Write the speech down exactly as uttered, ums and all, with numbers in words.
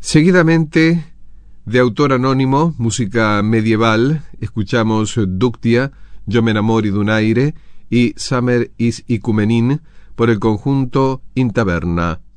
Seguidamente, de autor anónimo, música medieval, escuchamos Ductia, Yo me enamori d'un aire y Summer is Icumenin por el conjunto In Taverna.